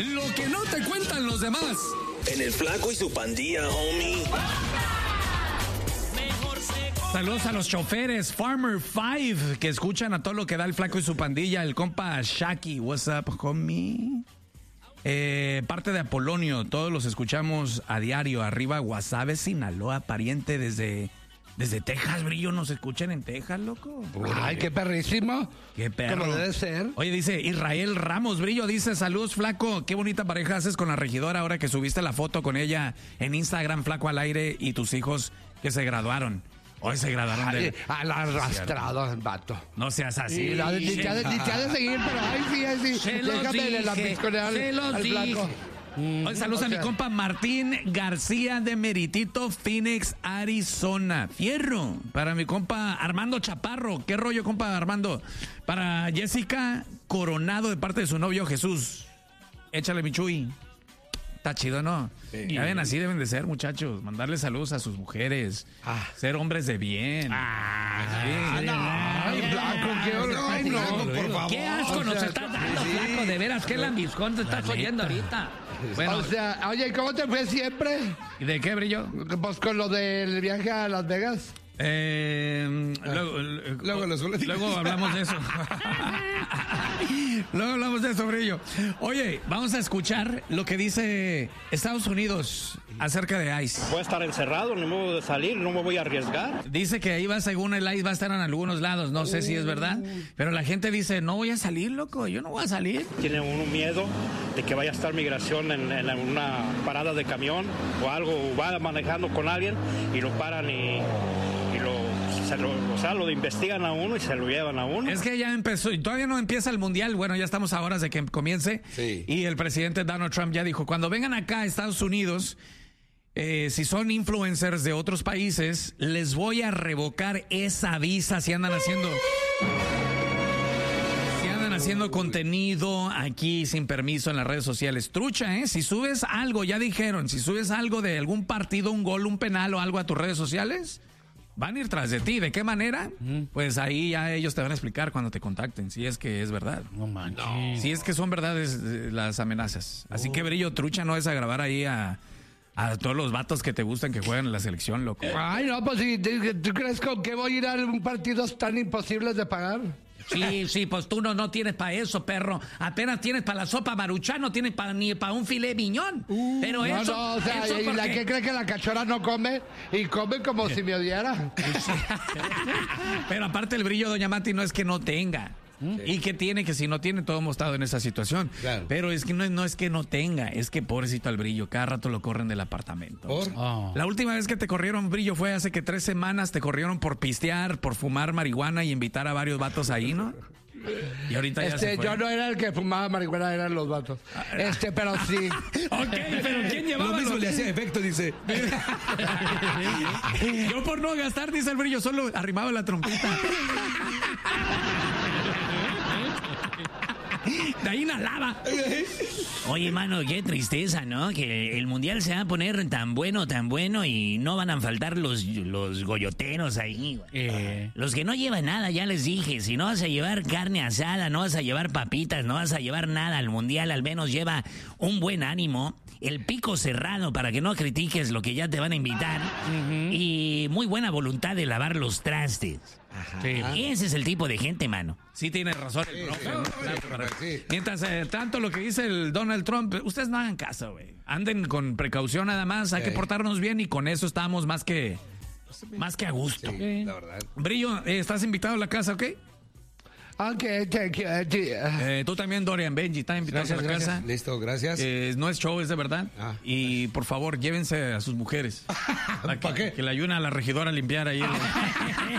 Lo que no te cuentan los demás. En el Flaco y su Pandilla, homie. Saludos a los choferes Farmer 5 que escuchan a todo lo que da el Flaco y su Pandilla. El compa Shaki, what's up, homie? Parte de Apolonio, todos los escuchamos a diario. Arriba, Guasave, Sinaloa, pariente desde Texas, Brillo. Nos escuchan en Texas, loco. Ay, qué perrísimo. Qué perro. Como debe ser. Oye, dice Israel Ramos, Brillo, dice, saludos, Flaco. Qué bonita pareja haces con la regidora ahora que subiste la foto con ella en Instagram, Flaco al aire, y tus hijos que se graduaron. Hoy se graduaron de... Al arrastrado, vato. No seas así. Ni ha de seguir, pero ay, sí. Déjame la pisconear al Flaco. Hoy saludos a mi compa Martín García de Meritito, Phoenix, Arizona. Fierro. Para mi compa Armando Chaparro. ¿Qué rollo, compa Armando? Para Jessica Coronado, de parte de su novio Jesús. Échale, mi Chuy. Está chido, ¿no? Sí. Ya ven, así deben de ser, muchachos. Mandarle saludos a sus mujeres. Ser hombres de bien. Ay, Flaco, qué horror. No, por favor. Qué asco nos estás dando, Flaco. De veras, qué lambiscón te estás oyendo ahorita. Bueno, o sea, oye, ¿cómo te fue siempre? ¿Y de qué, Brillo? Pues con lo del viaje a Las Vegas. Luego hablamos de eso. Luego hablamos de eso, Brillo. Oye, vamos a escuchar lo que dice Estados Unidos acerca de ICE. Voy a estar encerrado, no me voy a salir, no me voy a arriesgar. Dice que ahí va, según el ICE, va a estar en algunos lados. No sé si es verdad, pero la gente dice, no voy a salir, loco, yo no voy a salir. Tiene uno miedo de que vaya a estar migración en una parada de camión o algo, o va manejando con alguien y lo paran lo investigan a uno y se lo llevan a uno. Es que ya empezó, y todavía no empieza el mundial. Bueno, ya estamos a horas de que comience. Sí. Y el presidente Donald Trump ya dijo, cuando vengan acá a Estados Unidos, si son influencers de otros países, les voy a revocar esa visa si andan haciendo contenido aquí sin permiso en las redes sociales. Trucha, ¿eh? Si subes algo, ya dijeron, si subes algo de algún partido, un gol, un penal o algo a tus redes sociales, van a ir tras de ti. ¿De qué manera? Pues ahí ya ellos te van a explicar cuando te contacten, si es que es verdad. No manches. Si es que son verdades las amenazas. Así que, Brillo, trucha no es a grabar ahí a todos los vatos que te gustan que juegan en la selección, loco. Ay, no, pues ¿tú crees con que voy a ir a un partido tan imposibles de pagar? Sí, pues tú no tienes para eso, perro. Apenas tienes para la sopa Maruchan, no tienes ni para un filet miñón. Pero eso... No, o sea, ¿y la que cree que la cachora no come? Y come como si me odiara. Pero aparte el Brillo, doña Mati, no es que no tenga. Y que tiene, que si no tiene, todos hemos estado en esa situación. Claro. Pero es que no es que no tenga, es que pobrecito al Brillo, cada rato lo corren del apartamento. ¿Por? La última vez que te corrieron, Brillo, fue hace que 3 semanas, te corrieron por pistear, por fumar marihuana y invitar a varios vatos ahí, ¿no? Y ahorita ya se fue. Yo no era el que fumaba marihuana, eran los vatos. Pero sí. Ok, pero ¿quién llevaba? Lo mismo le hacía efecto, dice. Yo por no gastar, dice el Brillo, solo arrimaba la trompeta. De ahí inhalaba. Oye, mano, qué tristeza, ¿no? Que el mundial se va a poner tan bueno y no van a faltar los goyoteros ahí. Los que no llevan nada, ya les dije. Si no vas a llevar carne asada, no vas a llevar papitas, no vas a llevar nada al mundial, al menos lleva un buen ánimo, el pico cerrado para que no critiques lo que ya te van a invitar y muy buena voluntad de lavar los trastes. Sí. Ese es el tipo de gente, mano. Sí, tienes razón. Sí. Mientras tanto lo que dice el Donald Trump, ustedes no hagan caso, güey. Anden con precaución nada más, hay que portarnos bien y con eso estamos más que a gusto. Sí, la verdad. Brillo, estás invitado a la casa, ¿ok? Ok, thank you. Tú también, Dorian Benji, están invitados a la casa. Listo, gracias. No es show, es de verdad. Y por favor, llévense a sus mujeres. ¿Para qué? Que le ayuden a la regidora a limpiar ahí.